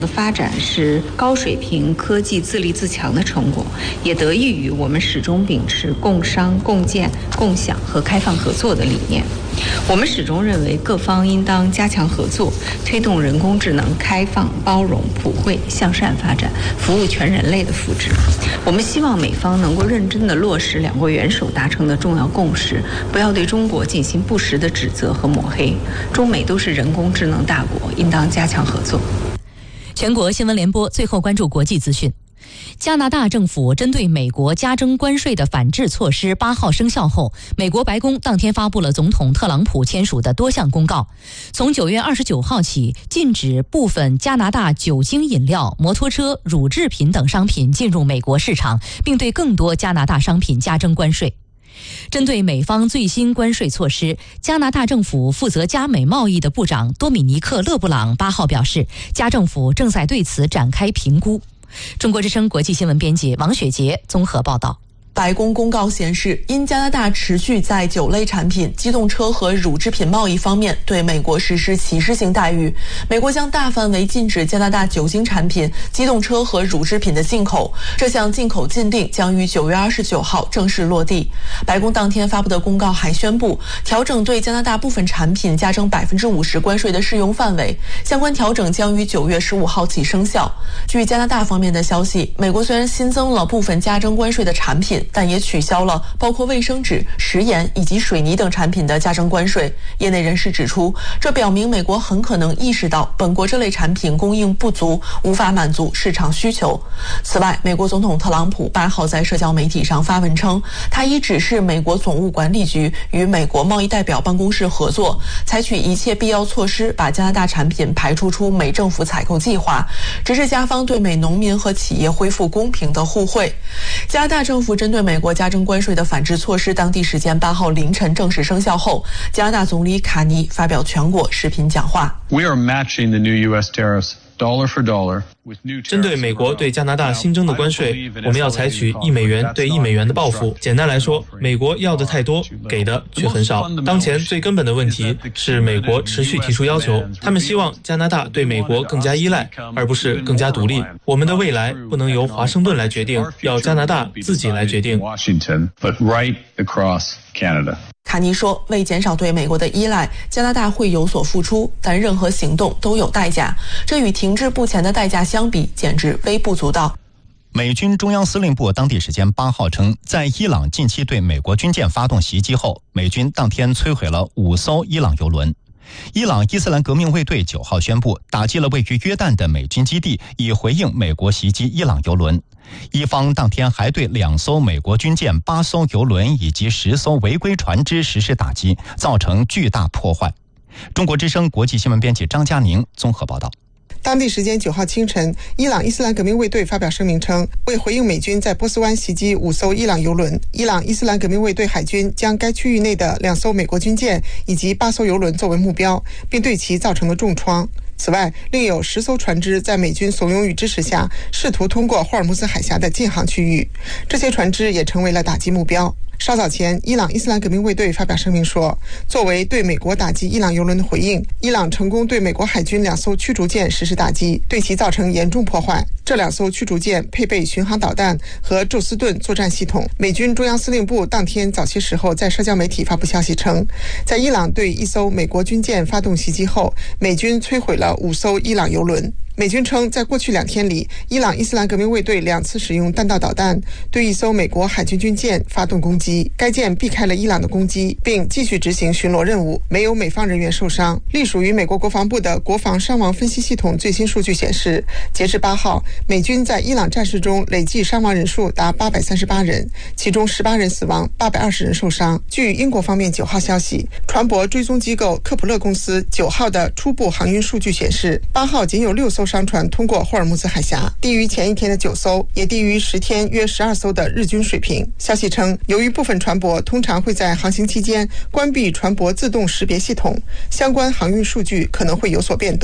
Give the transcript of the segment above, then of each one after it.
的发展是高水平科技自立自强的成果，也得益于我们始终秉持共商、共建、共享和开放合作的理念。我们始终认为各方应当加强合作，推动人工智能开放、包容、普惠、向善发展，服务全人类的福祉。我们希望美方能够认真地落实两国元首达成的重要共识，不要对中国进行不实的指责和抹黑。中美都是人工智能大国，应当加强合作。 全国新闻联播最后关注国际资讯。加拿大政府针对美国加征关税的反制措施8号生效后，美国白宫当天发布了总统特朗普签署的多项公告。从9月29号起，禁止部分加拿大酒精饮料、摩托车、乳制品等商品进入美国市场，并对更多加拿大商品加征关税。针对美方最新关税措施，加拿大政府负责加美贸易的部长多米尼克·勒布朗8号表示，加政府正在对此展开评估。中国之声国际新闻编辑王雪杰综合报道。 白宫公告显示，因加拿大持续在酒类产品、机动车和乳制品贸易方面对美国实施歧视性待遇，美国将大范围禁止加拿大酒精产品、机动车和乳制品的进口。这项进口禁令将于9月29号正式落地。白宫当天发布的公告还宣布，调整对加拿大部分产品加征50%关税的适用范围，相关调整将于9月15号起生效。据加拿大方面的消息，美国虽然新增了部分加征关税的产品，但也取消了包括卫生纸、食盐以及水泥等产品的加征关税。业内人士指出，这表明美国很可能意识到本国这类产品供应不足，无法满足市场需求。此外，美国总统特朗普8号在社交媒体上发文称，他已指示美国总务管理局与美国贸易代表办公室合作，采取一切必要措施，把加拿大产品排除出美政府采购计划，直至加方对美农民和企业恢复公平的互惠。加拿大政府针对美国加征关税的反制措施，当地时间8号凌晨正式生效后，加拿大总理卡尼发表全国视频讲话。 We are matching the new U.S. tariffs dollar for dollar. 针对美国对加拿大新增的关税，我们要采取1美元对1美元的报复。简单来说，美国要的太多，给的却很少。当前最根本的问题是美国持续提出要求，他们希望加拿大对美国更加依赖，而不是更加独立。我们的未来不能由华盛顿来决定，要加拿大自己来决定。 卡尼说，为减少对美国的依赖，加拿大会有所付出，但任何行动都有代价，这与停滞不前的代价相比，简直微不足道。 美军中央司令部当地时间8号称，在伊朗近期对美国军舰发动袭击后，美军当天摧毁了5艘伊朗油轮。伊朗伊斯兰革命卫队9号宣布，打击了位于约旦的美军基地，以回应美国袭击伊朗油轮。伊方当天还对2艘美国军舰、8艘油轮以及10艘违规船只实施打击，造成巨大破坏。中国之声国际新闻编辑张佳宁综合报道。 当地时间9号清晨，伊朗伊斯兰革命卫队发表声明称，为回应美军在波斯湾袭击5艘伊朗油轮，伊朗伊斯兰革命卫队海军将该区域内的2艘美国军舰以及8艘油轮作为目标，并对其造成了重创。此外，另有10艘船只在美军怂恿与支持下，试图通过霍尔木兹海峡的禁航区域，这些船只也成为了打击目标。稍早前，伊朗伊斯兰革命卫队发表声明说，作为对美国打击伊朗油轮的回应，伊朗成功对美国海军2艘驱逐舰实施打击，对其造成严重破坏。这2艘驱逐舰配备巡航导弹和宙斯盾作战系统。美军中央司令部当天早些时候在社交媒体发布消息称，在伊朗对1艘美国军舰发动袭击后，美军摧毁了5艘伊朗油轮。美军称，在过去2天里，伊朗伊斯兰革命卫队2次使用弹道导弹对1艘美国海军军舰发动攻击，该舰避开了伊朗的攻击，并继续执行巡逻任务，没有美方人员受伤。隶属于美国国防部的国防伤亡分析系统最新数据显示，截至8号，美军在伊朗战事中累计伤亡人数达838人，其中18人死亡，820人受伤。据英国方面9号消息，船舶追踪机构科普勒公司9号的初步航运数据显示，8号仅有6艘商船通过霍尔木兹海峡，低于前一天的9艘，也低于10天约12艘的日均水平。消息称，由于部分船舶通常会在航行期间关闭船舶自动识别系统，相关航运数据可能会有所变动。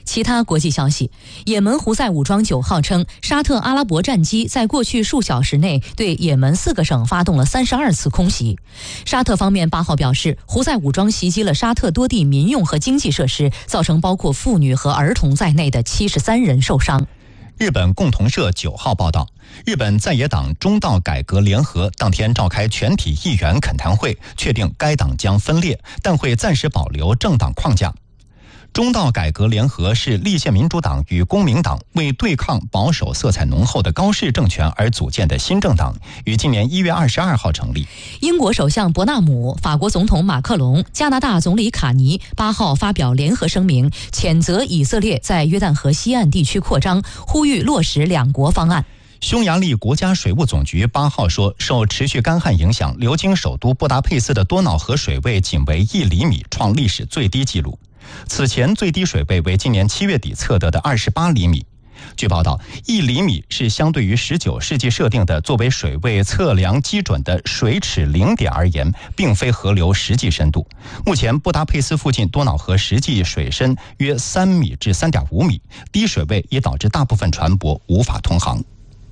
其他国际消息，也门胡塞武装9号称，沙特阿拉伯战机在过去数小时内对也门4个省发动了32次空袭。沙特方面8号表示，胡塞武装袭击了沙特多地民用和经济设施，造成包括妇女和儿童在内的73人受伤。 日本共同社9号报道，日本在野党中道改革联合当天召开全体议员恳谈会，确定该党将分裂，但会暂时保留政党框架。中道改革联合是立宪民主党与公民党为对抗保守色彩浓厚的高市政权而组建的新政党，于今年1月22号成立。 英国首相伯纳姆、法国总统马克龙、加拿大总理卡尼8号发表联合声明，谴责以色列在约旦河西岸地区扩张，呼吁落实2国方案。 匈牙利国家水务总局8号说，受持续干旱影响，流经首都布达佩斯的多瑙河水位仅为1厘米，创历史最低纪录。此前最低水位为今年7月底测得的28厘米。据报道，1厘米是相对于19世纪设定的作为水位测量基准的水尺0点而言，并非河流实际深度。目前布达佩斯附近多瑙河实际水深约3米至3.5米，低水位也导致大部分船舶无法通航。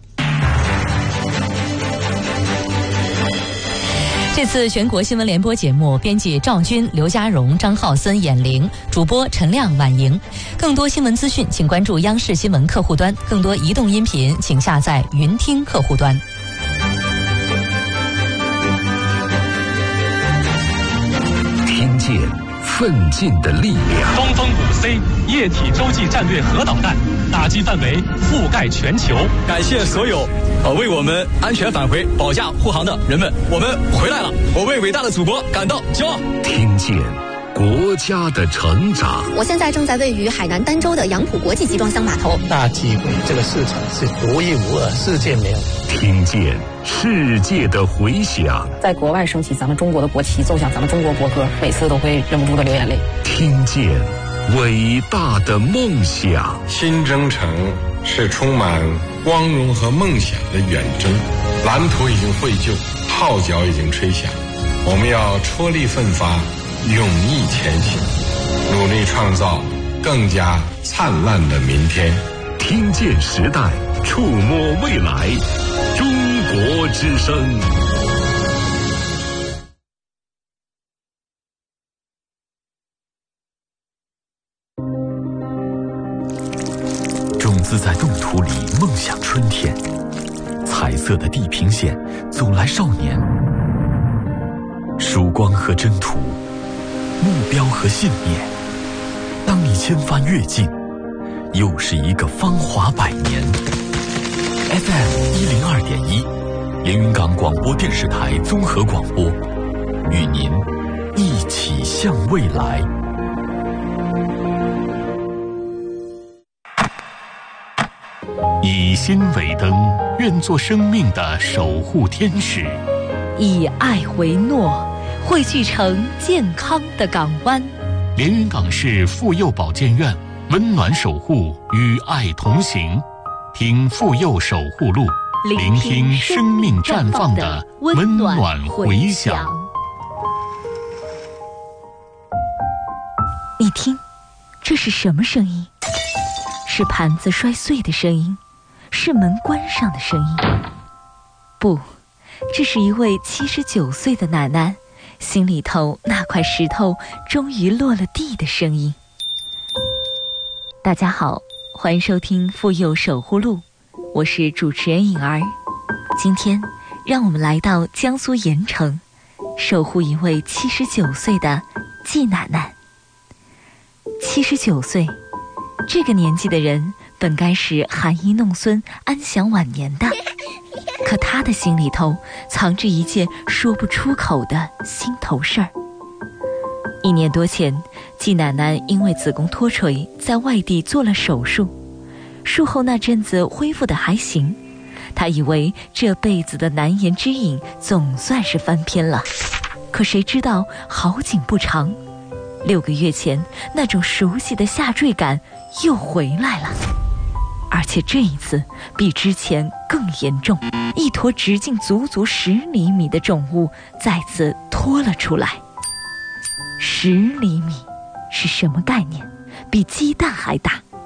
这次全国新闻联播节目，编辑赵军、刘家荣、张浩森、闫玲，主播陈亮、婉莹。更多新闻资讯，请关注央视新闻客户端；更多移动音频，请下载云听客户端。 听见奋进的力量。 东风5C 液体洲际战略核导弹打击范围覆盖全球。 感谢所有为我们安全返回、保驾护航的人们，我们回来了，我为伟大的祖国感到骄傲。 听见国家的成长。 我现在正在位于海南儋州的杨浦国际集装箱码头。 大机会，这个市场是独一无二，世界没有。 听见世界的回响。 在国外升起咱们中国的国旗，奏响咱们中国国歌，每次都会忍不住的流眼泪。 听见伟大的梦想。 新征程是充满光荣和梦想的远征，蓝图已经绘就，号角已经吹响，我们要踔厉奋发，勇毅前行，努力创造更加灿烂的明天。 听见时代，触摸未来，中国之声。种子在冻土里梦想春天，彩色的地平线走来少年，曙光和征途，目标和信念。当你千帆越尽，又是一个芳华百年。FM 102.1，连云港广播电视台综合广播，与您一起向未来。以心为灯，愿做生命的守护天使； 以爱为诺，汇聚成健康的港湾。 连云港市妇幼保健院，温暖守护，与爱同行。听妇幼守护录，聆听生命绽放的温暖回响。 你听，这是什么声音？是盘子摔碎的声音，是门关上的声音。不，这是一位79岁的奶奶心里头那块石头终于落了地的声音。大家好，欢迎收听妇幼守护录，我是主持人颖儿。今天让我们来到江苏盐城，守护一位79岁的季奶奶。79岁，这个年纪的人本该是含饴弄孙、安享晚年的，可他的心里头藏着一件说不出口的心头事儿。1年多前，季奶奶因为子宫脱垂，在外地做了手术。术后那阵子恢复得还行，她以为这辈子的难言之隐总算是翻篇了。可谁知道好景不长，6个月前，那种熟悉的下坠感又回来了。而且这一次比之前更严重，一坨直径足足10厘米的肿物再次拖了出来。10厘米是什么概念？比鸡蛋还大。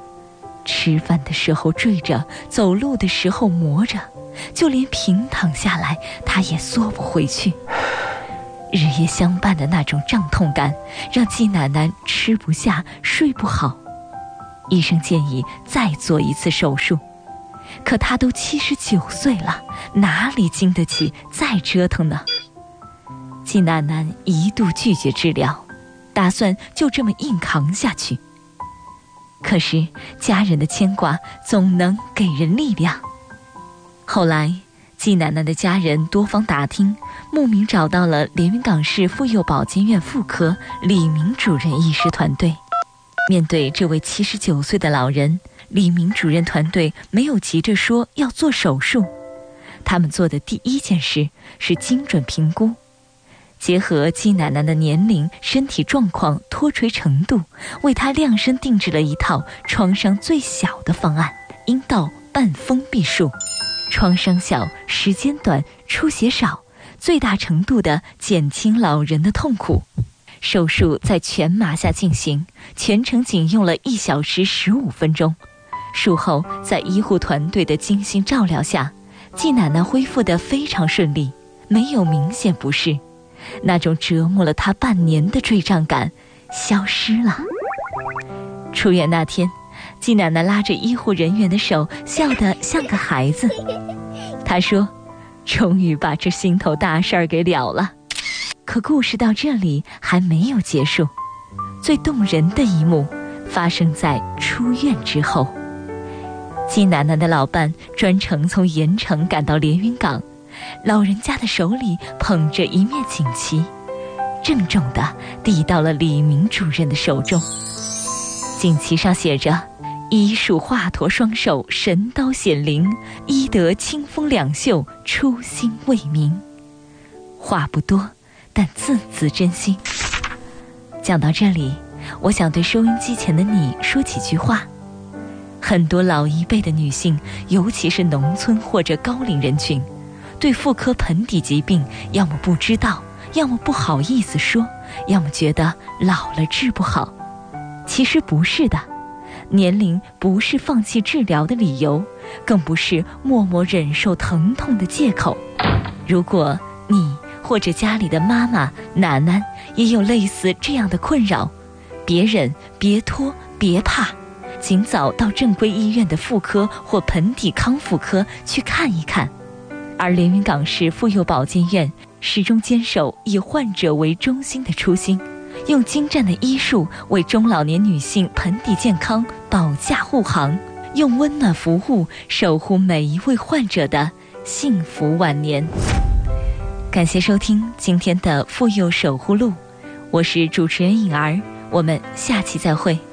吃饭的时候坠着，走路的时候磨着，就连平躺下来他也缩不回去。日夜相伴的那种胀痛感让季奶奶吃不下睡不好，医生建议再做一次手术，可她都79岁了，哪里经得起再折腾呢？季奶奶一度拒绝治疗，打算就这么硬扛下去。可是家人的牵挂总能给人力量。后来季奶奶的家人多方打听，慕名找到了连云港市妇幼保健院妇科李明主任医师团队。面对这位79岁的老人，李明主任团队没有急着说要做手术，他们做的第一件事是精准评估，结合季奶奶的年龄、身体状况、脱垂程度，为她量身定制了一套创伤最小的方案——阴道半封闭术。创伤小，时间短，出血少，最大程度地减轻老人的痛苦。手术在全麻下进行，全程仅用了1小时15分钟。术后，在医护团队的精心照料下，季奶奶恢复得非常顺利，没有明显不适。那种折磨了她半年的坠胀感消失了。出院那天，季奶奶拉着医护人员的手，笑得像个孩子。她说：“终于把这心头大事儿给了了。”可故事到这里还没有结束，最动人的一幕发生在出院之后。季奶奶的老伴专程从盐城赶到连云港，老人家的手里捧着一面锦旗，郑重地递到了李明主任的手中。锦旗上写着：“医术华佗双手，神刀显灵，医德清风两袖，初心为民。”话不多，但字字真心。讲到这里，我想对收音机前的你说几句话。很多老一辈的女性，尤其是农村或者高龄人群，对妇科盆底疾病要么不知道，要么不好意思说，要么觉得老了治不好。其实不是的，年龄不是放弃治疗的理由，更不是默默忍受疼痛的借口。如果你或者家里的妈妈、奶奶也有类似这样的困扰，别忍、别拖、别怕，尽早到正规医院的妇科或盆底康复科去看一看。而连云港市妇幼保健院始终坚守以患者为中心的初心，用精湛的医术为中老年女性盆底健康保驾护航，用温暖服务守护每一位患者的幸福晚年。感谢收听今天的妇幼守护录，我是主持人颖儿，我们下期再会。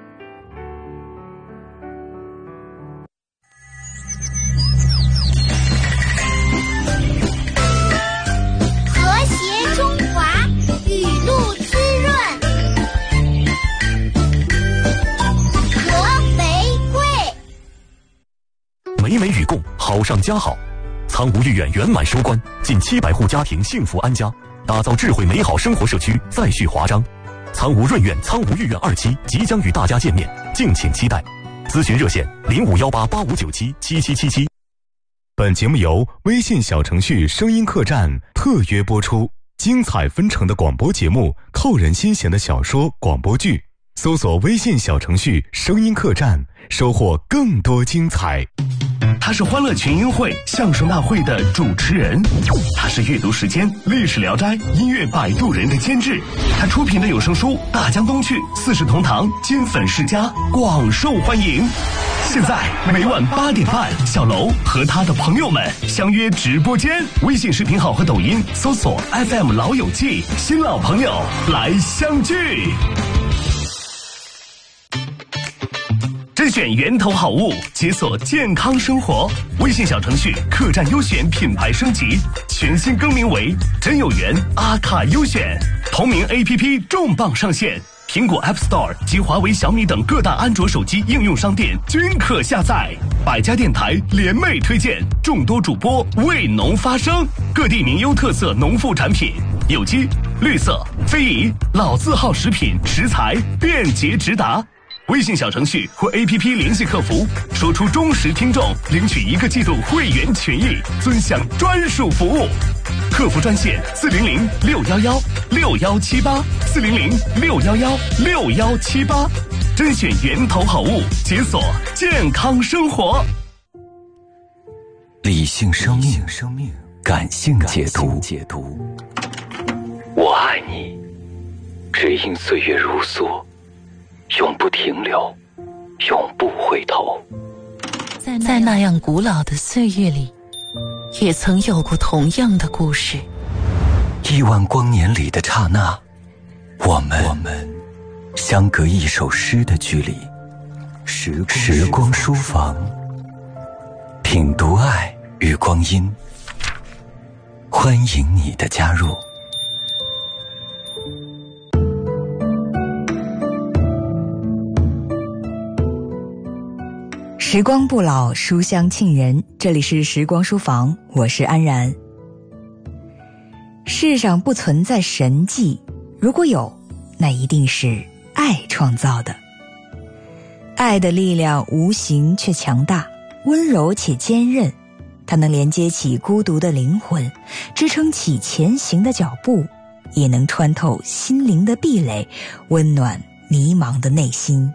和谐中华，雨露滋润，和玫瑰。 美美与共，好上加好。苍梧御苑圆满收官，近700户家庭幸福安家，打造智慧美好生活社区再续华章。苍梧润苑、苍梧御苑2期即将与大家见面，敬请期待。咨询热线051885977777。 本节目由微信小程序声音客栈特约播出，精彩纷呈的广播节目，扣人心弦的小说广播剧，搜索微信小程序声音客栈，收获更多精彩。 他是欢乐群英会相声大会的主持人，他是阅读时间、历史聊斋、音乐摆渡人的监制，他出品的有声书《大江东去》《四世同堂》金粉世家广受欢迎。现在每晚8点半，小楼和他的朋友们相约直播间，微信视频号和抖音搜索 FM 老友记，新老朋友来相聚。甄选源头好物，解锁健康生活。微信小程序客栈优选品牌升级，全新更名为真有缘阿卡优选。同名 APP 重磅上线，苹果 App Store 及华为、小米等各大安卓手机应用商店均可下载。百家电台联袂推荐，众多主播为农发声，各地名优特色农副产品，有机、绿色、非遗、老字号食品食材便捷直达。 微信小程序或 APP 联系客服，说出忠实听众，领取1个季度会员权益，尊享专属服务。客服专线400-611-6178，400-611-6178，甄选源头好物，解锁健康生活。 理性生命，感性解读。我爱你，只因岁月如梭，永不停留，永不回头。 在那样古老的岁月里，也曾有过同样的故事。 亿万光年里的刹那，我们相隔一首诗的距离。时光书房，品读爱与光阴，欢迎你的加入。 时光不老，书香沁人。这里是时光书房，我是安然。世上不存在神迹，如果有，那一定是爱创造的。爱的力量无形却强大，温柔且坚韧，它能连接起孤独的灵魂，支撑起前行的脚步，也能穿透心灵的壁垒，温暖迷茫的内心。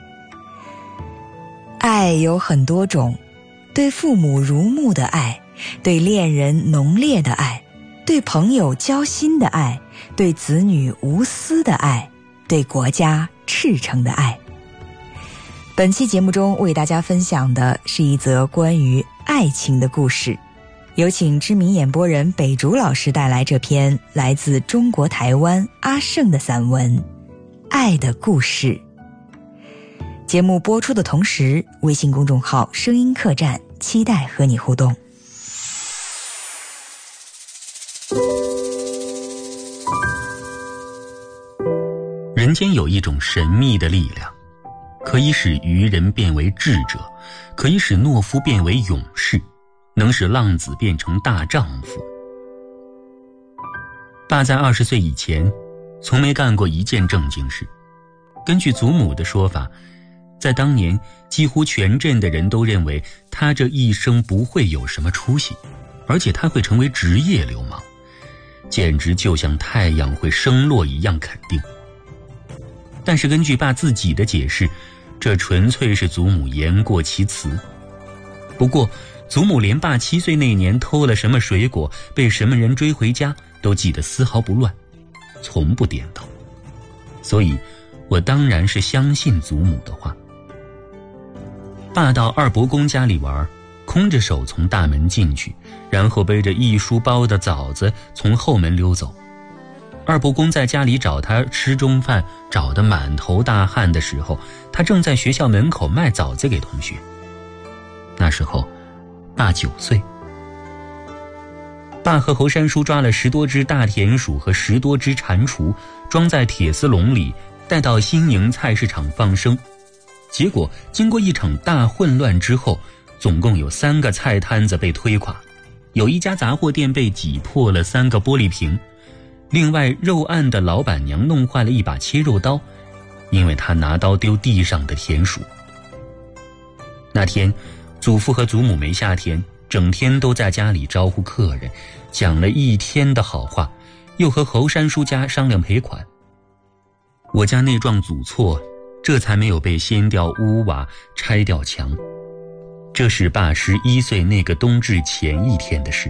爱有很多种，对父母如沐的爱，对恋人浓烈的爱，对朋友交心的爱，对子女无私的爱，对国家赤诚的爱。本期节目中为大家分享的是一则关于爱情的故事，有请知名演播人北竹老师带来这篇来自中国台湾阿胜的散文《爱的故事》。节目播出的同时，微信公众号声音客栈期待和你互动。 人间有一种神秘的力量，可以使愚人变为智者，可以使懦夫变为勇士，能使浪子变成大丈夫。爸在20岁以前从没干过一件正经事。根据祖母的说法，在当年几乎全镇的人都认为他这一生不会有什么出息，而且他会成为职业流氓，简直就像太阳会升落一样肯定。但是根据爸自己的解释，这纯粹是祖母言过其词。不过祖母连爸7岁那年偷了什么水果，被什么人追回家都记得丝毫不乱，从不点头。所以我当然是相信祖母的话。爸到二伯公家里玩，空着手从大门进去，然后背着一书包的枣子从后门溜走。二伯公在家里找他吃中饭，找得满头大汗的时候，他正在学校门口卖枣子给同学。那时候爸9岁。爸和侯山叔抓了10多只大田鼠和10多只蟾蜍，装在铁丝笼里，带到新营菜市场放生。结果经过一场大混乱之后，总共有3个菜摊子被推垮，有一家杂货店被挤破了3个玻璃瓶，另外肉案的老板娘弄坏了一把切肉刀，因为她拿刀丢地上的田鼠。那天祖父和祖母没下田，整天都在家里招呼客人，讲了一天的好话，又和侯山叔家商量赔款。我家内幢祖错，这才没有被掀掉屋瓦，拆掉墙。这是爸11岁那个冬至前一天的事。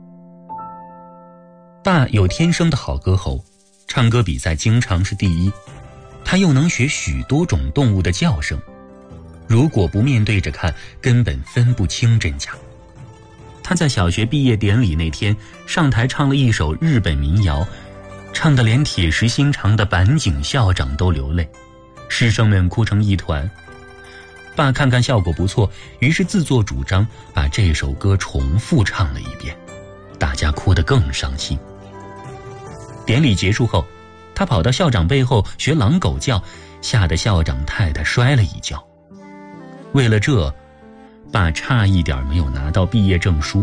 爸有天生的好歌喉，唱歌比赛经常是第一。他又能学许多种动物的叫声，如果不面对着看，根本分不清真假。他在小学毕业典礼那天上台唱了一首日本民谣，唱得连铁石心肠的板井校长都流泪，师生们哭成一团。爸看看效果不错，于是自作主张把这首歌重复唱了一遍，大家哭得更伤心。典礼结束后，他跑到校长背后学狼狗叫，吓得校长太太摔了一跤。为了这，爸差一点没有拿到毕业证书。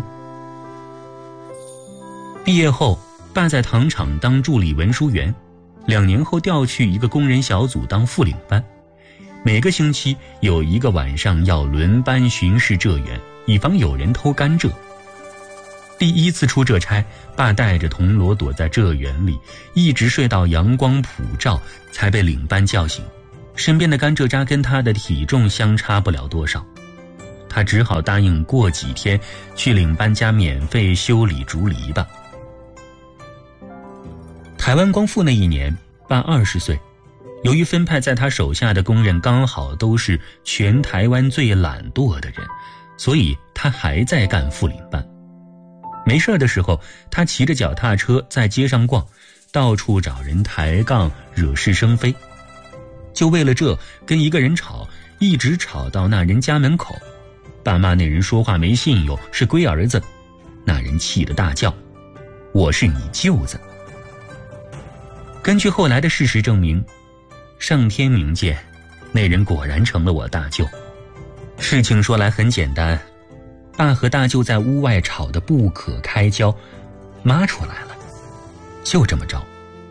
毕业后，爸在糖厂当助理文书员，2年后调去一个工人小组当副领班。 每个星期有一个晚上要轮班巡视浙园，以防有人偷甘蔗。第一次出浙差，爸带着铜锣躲在浙园里，一直睡到阳光普照，才被领班叫醒。身边的甘蔗渣跟他的体重相差不了多少，他只好答应过几天去领班家免费修理竹篱笆。台湾光复那一年，爸20岁，由于分派在他手下的工人刚好都是全台湾最懒惰的人，所以他还在干副领班。没事的时候，他骑着脚踏车在街上逛，到处找人抬杠，惹是生非。就为了这，跟一个人吵，一直吵到那人家门口。爸妈那人说话没信用，是龟儿子。那人气得大叫：“我是你舅子。”根据后来的事实证明，上天明鉴，那人果然成了我大舅。事情说来很简单，爸和大舅在屋外吵得不可开交，妈出来了，就这么着。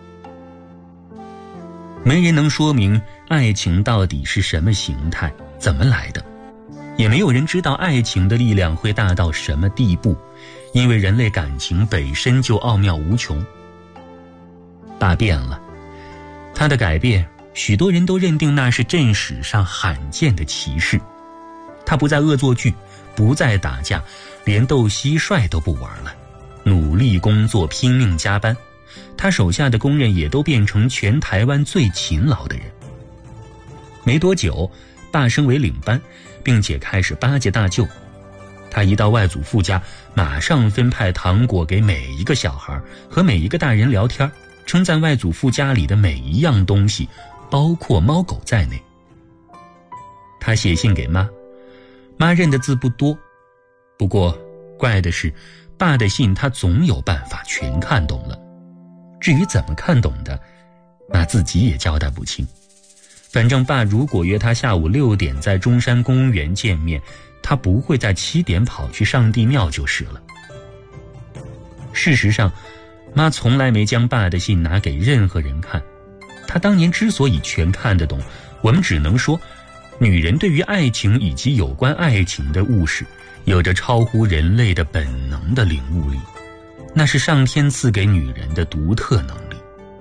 没人能说明爱情到底是什么形态，怎么来的，也没有人知道爱情的力量会大到什么地步，因为人类感情本身就奥妙无穷。爸变了，他的改变，许多人都认定那是镇史上罕见的奇事。他不再恶作剧，不再打架，连斗蟋蟀都不玩了，努力工作，拼命加班。他手下的工人也都变成全台湾最勤劳的人。没多久，爸升为领班，并且开始巴结大舅。他一到外祖父家，马上分派糖果给每一个小孩，和每一个大人聊天，称赞外祖父家里的每一样东西，包括猫狗在内。他写信给妈，妈认的字不多，不过怪的是，爸的信他总有办法全看懂了。至于怎么看懂的，妈自己也交代不清。反正爸如果约他下午6点在中山公园见面，他不会在7点跑去上帝庙就是了。事实上，妈从来没将爸的信拿给任何人看。她当年之所以全看得懂，我们只能说，女人对于爱情以及有关爱情的物事，有着超乎人类的本能的领悟力，那是上天赐给女人的独特能力。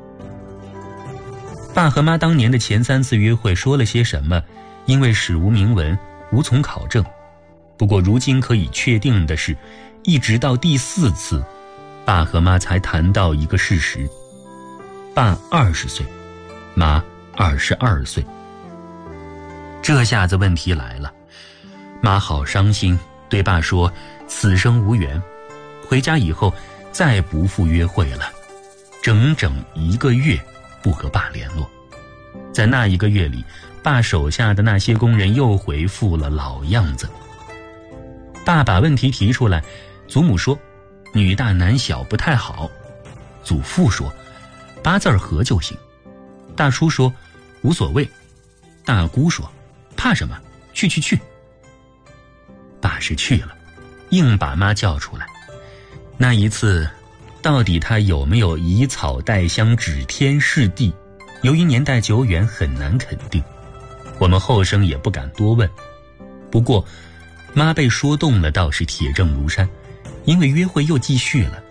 爸和妈当年的前3次约会说了些什么，因为史无明文，无从考证。不过如今可以确定的是，一直到第4次，爸和妈才谈到一个事实：爸20岁，妈22岁。这下子问题来了，妈好伤心，对爸说此生无缘。回家以后再不赴约会了，整整1个月不和爸联络。在那1个月里，爸手下的那些工人又回复了老样子。爸把问题提出来，祖母说女大男小不太好，祖父说8字合就行，大叔说无所谓，大姑说怕什么，去。爸是去了，硬把妈叫出来。那一次到底他有没有以草代香，指天示地，由于年代久远很难肯定，我们后生也不敢多问。不过妈被说动了倒是铁证如山，因为约会又继续了。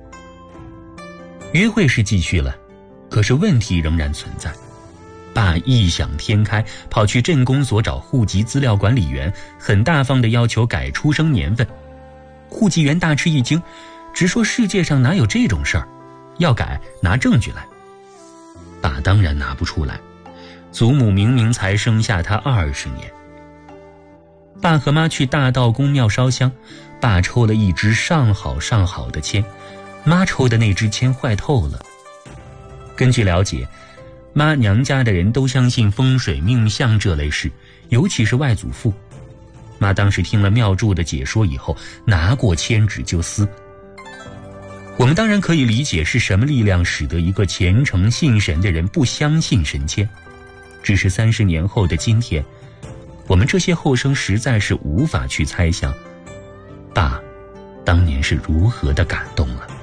约会是继续了，可是问题仍然存在。爸异想天开，跑去镇公所找户籍资料管理员，很大方地要求改出生年份。户籍员大吃一惊，直说世界上哪有这种事儿，要改拿证据来。爸当然拿不出来，祖母明明才生下他20年。爸和妈去大道公庙烧香，爸抽了一支上好的签，妈抽的那支签坏透了。根据了解，妈娘家的人都相信风水命相这类事，尤其是外祖父。妈当时听了庙祝的解说以后，拿过签纸就撕。我们当然可以理解是什么力量使得一个虔诚信神的人不相信神签，只是30年后的今天，我们这些后生实在是无法去猜想爸当年是如何的感动了。